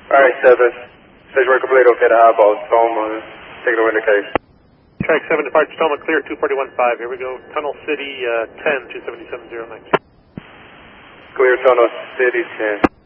Alright, 7. Stage work complete, okay to eyeball, Toma. Take it away in the case. Track 7, departure Toma, clear 241.5. Here we go. Tunnel City 10, 277.09. Clear Tunnel City 10.